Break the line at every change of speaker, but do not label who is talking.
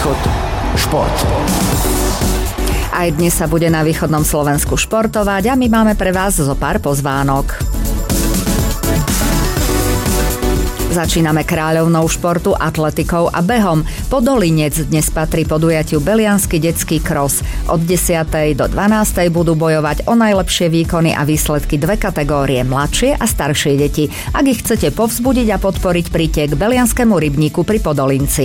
Východ šport.
Aj dnes sa bude na východnom Slovensku športovať a my máme pre vás zo pár pozvánok. Začíname kráľovnou športu, atletikou a behom. Podolinec dnes patrí podujatiu Beliansky detský kros. Od 10. do 12. budú bojovať o najlepšie výkony a výsledky dve kategórie, mladšie a staršie deti. Ak ich chcete povzbudiť a podporiť, príďte k Belianskému rybníku pri Podolinci.